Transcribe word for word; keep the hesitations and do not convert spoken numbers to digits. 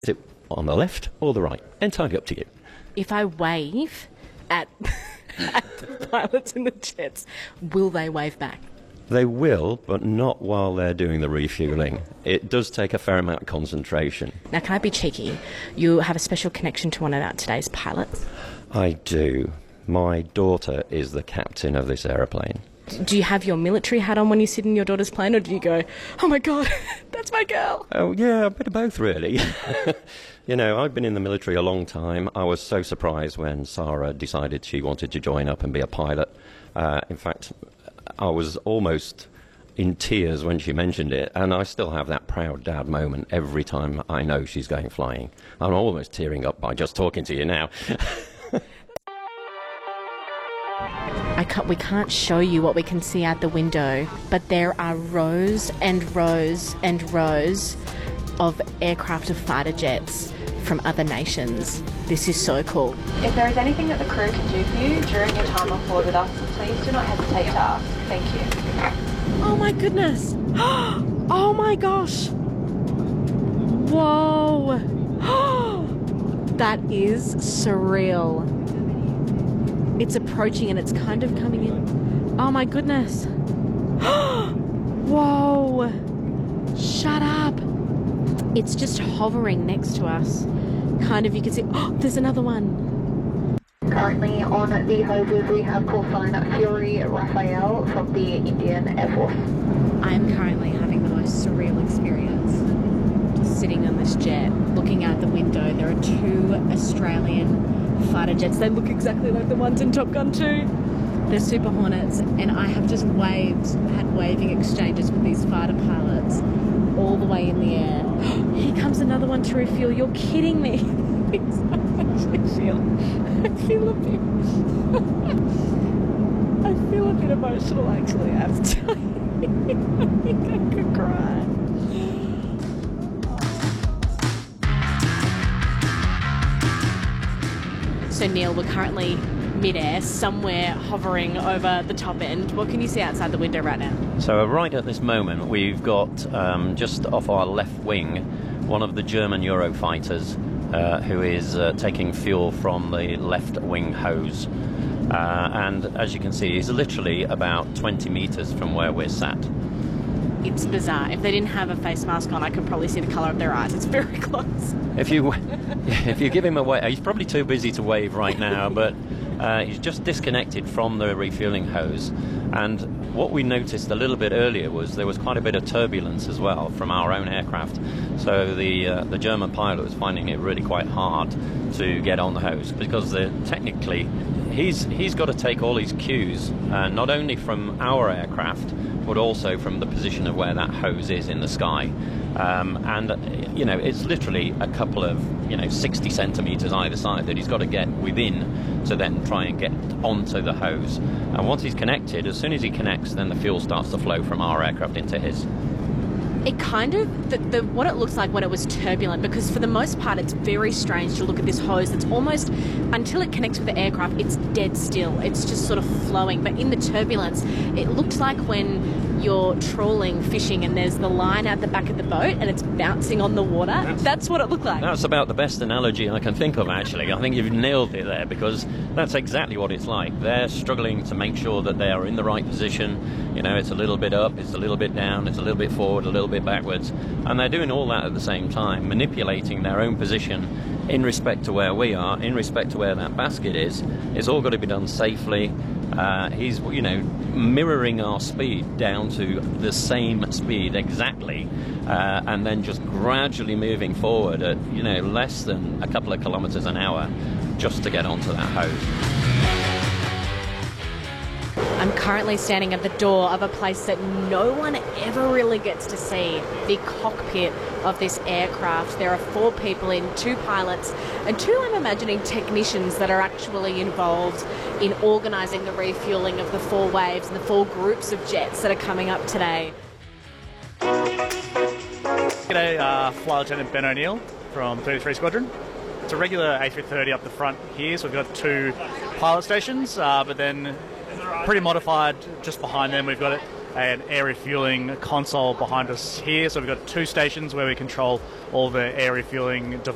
Is it on the left or the right? Entirely up to you. If I wave at, at the pilots in the jets, will they wave back? They will, but not while they're doing the refuelling. It does take a fair amount of concentration. Now, can I be cheeky? You have a special connection to one of our today's pilots. I do. My daughter is the captain of this aeroplane. Do you have your military hat on when you sit in your daughter's plane, or do you go, oh my God, that's my girl? Oh, yeah, a bit of both, really. You know, I've been in the military a long time. I was so surprised when Sarah decided she wanted to join up and be a pilot. Uh, in fact, I was almost in tears when she mentioned it, and I still have that proud dad moment every time I know she's going flying. I'm almost tearing up by just talking to you now. I can't, we can't show you what we can see out the window, but there are rows and rows and rows of aircraft of fighter jets from other nations. This is so cool. If there is anything that the crew can do for you during your time on board with us, please do not hesitate to ask. Thank you. Oh my goodness. Oh my gosh. Whoa. That is surreal. It's approaching and it's kind of coming in. Oh my goodness. Whoa. Shut up. It's just hovering next to us. Kind of, you can see, oh, there's another one. Currently on the hoses we have call sign Fury Raphael from the Indian Air Force. I'm currently having the most surreal experience. Just sitting on this jet, looking out the window. There are two Australian fighter jets. They look exactly like the ones in Top Gun two. They're Super Hornets, and I have just waved, had waving exchanges with these fighter pilots all the way in the air. Here comes another one to refuel. You're kidding me. I actually feel, I feel a bit, I feel a bit emotional actually, I have to tell you. I think I could cry. So Neil, we're currently mid-air, somewhere hovering over the top end. What can you see outside the window right now? So right at this moment, we've got um, just off our left wing, one of the German Eurofighters uh, who is uh, taking fuel from the left wing hose. Uh, and as you can see, he's literally about twenty metres from where we're sat. It's bizarre. If they didn't have a face mask on, I could probably see the colour of their eyes. It's very close. If you if you give him a wave, he's probably too busy to wave right now, but uh, he's just disconnected from the refueling hose. And what we noticed a little bit earlier was there was quite a bit of turbulence as well from our own aircraft. So the uh, the German pilot was finding it really quite hard to get on the hose because technically he's he's got to take all his cues, uh, not only from our aircraft, but also from the position of where that hose is in the sky. Um, and, you know, it's literally a couple of, you know, sixty centimetres either side that he's got to get within to then try and get onto the hose. And once he's connected, as soon as he connects, then the fuel starts to flow from our aircraft into his. It kind of, the, the, what it looks like when it was turbulent, because for the most part it's very strange to look at this hose that's almost, until it connects with the aircraft, it's dead still. It's just sort of flowing. But in the turbulence, it looked like when you're trawling, fishing, and there's the line out the back of the boat and it's bouncing on the water. That's, that's what it looked like. That's about the best analogy I can think of, actually. I think you've nailed it there, because that's exactly what it's like. They're struggling to make sure that they are in the right position. You know, it's a little bit up, it's a little bit down, it's a little bit forward, a little bit backwards, and they're doing all that at the same time, manipulating their own position in respect to where we are, in respect to where that basket is. It's all got to be done safely. Uh, he's, you know, mirroring our speed down to the same speed exactly, uh, and then just gradually moving forward at, you know, less than a couple of kilometres an hour just to get onto that hose. I'm currently standing at the door of a place that no one ever really gets to see, the cockpit of this aircraft. There are four people in, two pilots and two, I'm imagining, technicians that are actually involved in organising the refuelling of the four waves and the four groups of jets that are coming up today. G'day, uh, Flight Lieutenant Ben O'Neill from thirty-three Squadron. It's a regular A three thirty up the front here, so we've got two pilot stations, uh, but then pretty modified just behind them. We've got an air refueling console behind us here, so we've got two stations where we control all the air refueling